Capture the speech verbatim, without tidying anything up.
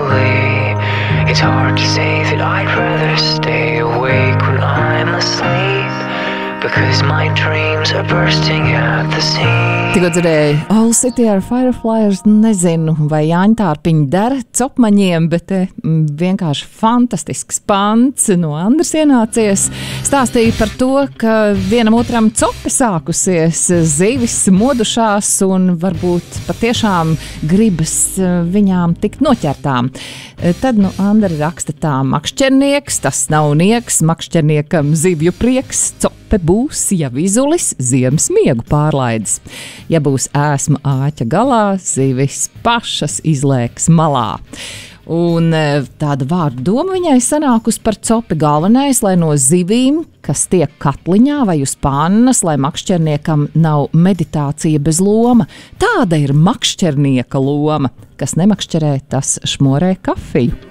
peacefully. It's hard to say that I'd rather stay awake when I'm asleep, because my dreams are bursting at the seams. Tikko dzirdēju, All City ar Fireflies, nezinu, vai Jāņtārpiņi der copmaņiem, bet te vienkārši fantastisks pants no Andras ienācies. Stāstīja par to, ka vienam otram cope sākusies, zivis modušās un varbūt patiešām gribas viņām tikt noķertām. Tad, nu, Andra raksta tā, makšķernieks, tas nav nieks, makšķerniekam zivju prieks, cope būs, ja vizulis ziemas miegu pārlaidis. Ja būs ēsma āķa galā, zivis pašas izlēks malā. Un tāda vārdu doma viņai sanākus par copi. Galvenais, lai no zivīm, kas tiek katliņā vai uz pannas, lai makšķerniekam nav meditācija bez loma. Tāda ir makšķernieka loma. Kas nemakšķerē, tas šmorē kafiju.